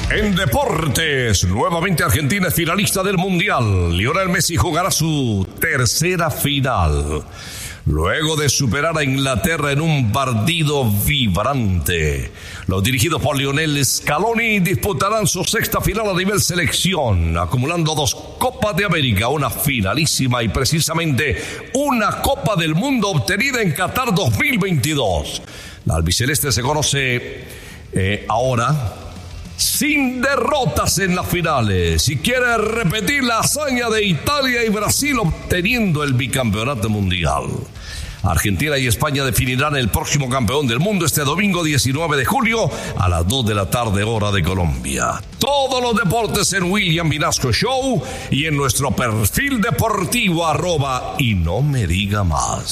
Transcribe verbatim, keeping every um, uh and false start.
En deportes, nuevamente Argentina es finalista del Mundial. Lionel Messi jugará su tercera final. Luego de superar a Inglaterra en un partido vibrante, los dirigidos por Lionel Scaloni disputarán su sexta final a nivel selección, acumulando dos Copas de América, una finalísima y precisamente una Copa del Mundo obtenida en Qatar dos mil veintidós. La albiceleste se conoce eh, ahora sin derrotas en las finales y quiere repetir la hazaña de Italia y Brasil obteniendo el bicampeonato mundial. Argentina y España definirán el próximo campeón del mundo este domingo diecinueve de julio a las dos de la tarde hora de Colombia. Todos los deportes en William Vinasco Show y en nuestro perfil deportivo arroba y no me diga más.